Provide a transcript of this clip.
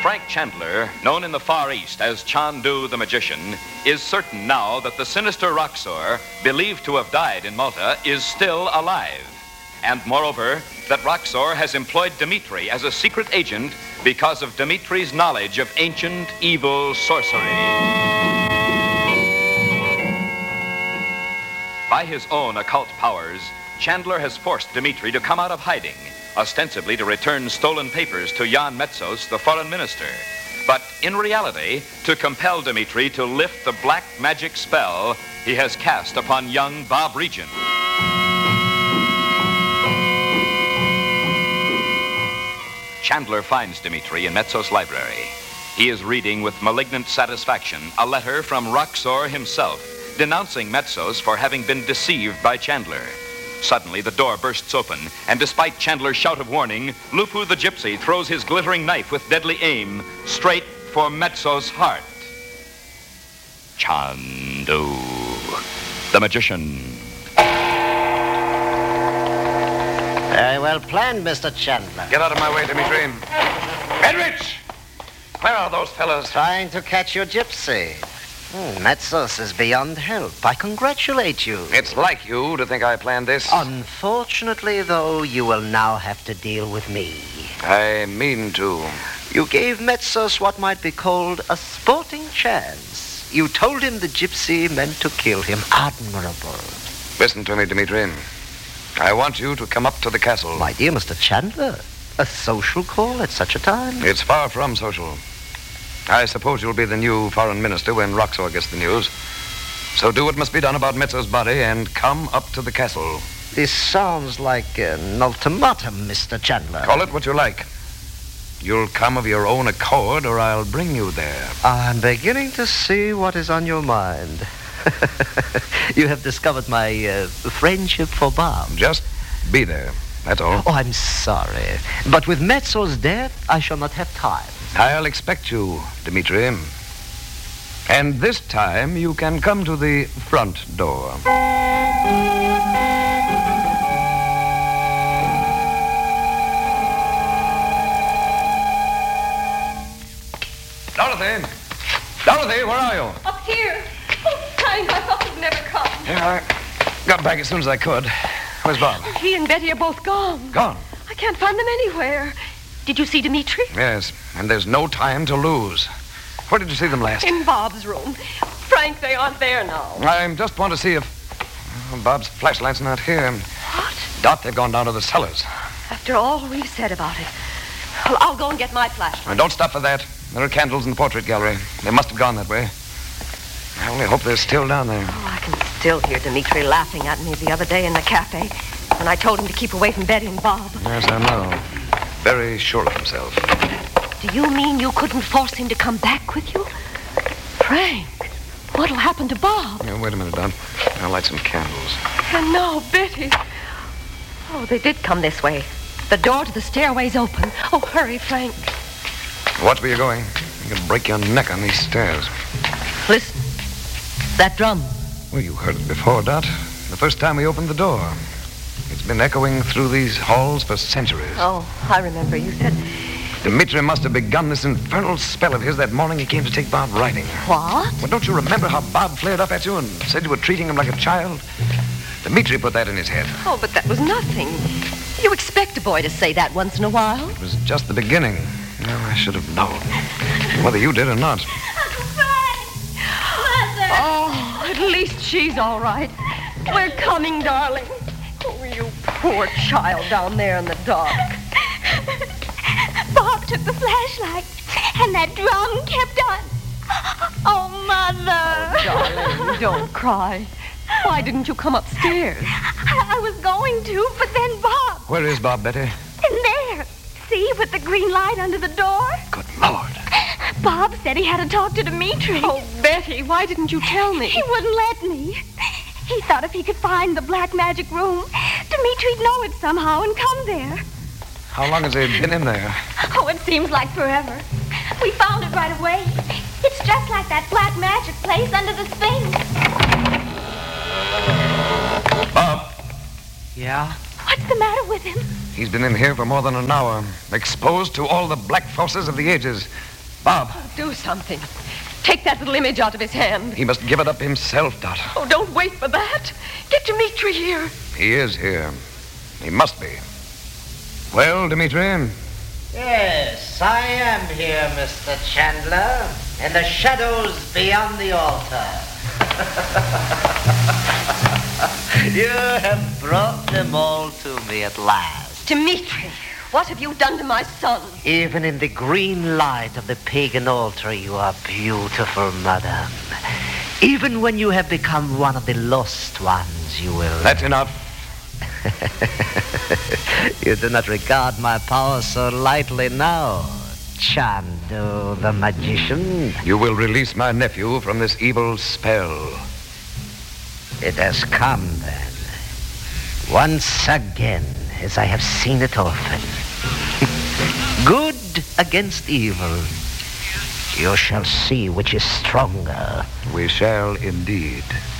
Frank Chandler, known in the Far East as Chandu the Magician, is certain now that the sinister Roxor, believed to have died in Malta, is still alive. And moreover, that Roxor has employed Dmitri as a secret agent because of Dmitri's knowledge of ancient evil sorcery. By his own occult powers, Chandler has forced Dmitri to come out of hiding, ostensibly to return stolen papers to Jan Metzos, the foreign minister, but in reality, to compel Dmitri to lift the black magic spell he has cast upon young Bob Regent. Chandler finds Dmitri in Metzos' library. He is reading with malignant satisfaction a letter from Roxor himself, denouncing Metzos for having been deceived by Chandler. Suddenly, the door bursts open, and despite Chandler's shout of warning, Lupu the gypsy throws his glittering knife with deadly aim straight for Metzos' heart. Chandu, the magician. Very well planned, Mr. Chandler. Get out of my way, Dmitri. Bedrich! Where are those fellas? Trying to catch your gypsy. Metzos is beyond help. I congratulate you. It's like you to think I planned this. Unfortunately, though, you will now have to deal with me. I mean to. You gave Metzos what might be called a sporting chance. You told him the gypsy meant to kill him. Admirable. Listen to me, Dmitri. I want you to come up to the castle. My dear Mr. Chandler, a social call at such a time? It's far from social. I suppose you'll be the new foreign minister when Roxor gets the news. So do what must be done about Metzos' body and come up to the castle. This sounds like an ultimatum, Mr. Chandler. Call it what you like. You'll come of your own accord, or I'll bring you there. I'm beginning to see what is on your mind. You have discovered my friendship for Bob. Just be there, that's all. Oh, I'm sorry. But with Metzos' death, I shall not have time. I'll expect you, Dmitri. And this time, you can come to the front door. Dorothy! Dorothy, where are you? Up here. Oh, Frank, I thought you'd never come. Yeah, I got back as soon as I could. Where's Bob? He and Betty are both gone. Gone? I can't find them anywhere. Did you see Dmitri? Yes, and there's no time to lose. Where did you see them last? In Bob's room. Frank, they aren't there now. I just want to see if... Well, Bob's flashlight's not here. What? Dot, they've gone down to the cellars. After all we've said about it. Well, I'll go and get my flashlight. Now, don't stop for that. There are candles in the portrait gallery. They must have gone that way. I only hope they're still down there. Oh, I can still hear Dmitri laughing at me the other day in the cafe when I told him to keep away from Betty and Bob. Yes, I know. Very sure of himself. Do you mean you couldn't force him to come back with you? Frank, what'll happen to Bob? Yeah, wait a minute, Don. I'll light some candles. And now, Betty. Oh, they did come this way. The door to the stairway's open. Oh, hurry, Frank. Watch where you're going. You can break your neck on these stairs. Listen. That drum. Well, you heard it before, Dot. The first time we opened the door. It's been echoing through these halls for centuries. Oh, I remember. You said... Dmitri must have begun this infernal spell of his that morning he came to take Bob riding. What? Well, don't you remember how Bob flared up at you and said you were treating him like a child? Dmitri put that in his head. Oh, but that was nothing. You expect a boy to say that once in a while. It was just the beginning. No, I should have known. Whether you did or not. Uncle Frank! Mother! Oh, at least she's all right. We're coming, darling. Oh, you poor child down there in the dark. Bob took the flashlight, and that drum kept on. Oh, Mother! Darling, don't cry. Why didn't you come upstairs? I was going to, but then Bob. Where is Bob, Betty? In there. See, with the green light under the door? Good Lord. Bob said he had to talk to Dmitri. Oh, Betty, why didn't you tell me? He wouldn't let me. He thought if he could find the black magic room, Dmitri'd know it somehow and come there. How long has he been in there? Oh, it seems like forever. We found it right away. It's just like that black magic place under the Sphinx. Bob. Yeah? What's the matter with him? He's been in here for more than an hour, exposed to all the black forces of the ages. Bob. Do something. Take that little image out of his hand. He must give it up himself, Dot. Oh, don't wait for that. Get Dimitri here. He is here. He must be. Well, Dimitri? Yes, I am here, Mr. Chandler, in the shadows beyond the altar. You have brought them all to me at last. Dimitri, what have you done to my son? Even in the green light of the pagan altar, you are beautiful, madam. Even when you have become one of the lost ones, you will... That's enough. You do not regard my power so lightly now, Chandu the magician. You will release my nephew from this evil spell. It has come, then. Once again, as I have seen it often. Good against evil. You shall see which is stronger. We shall indeed.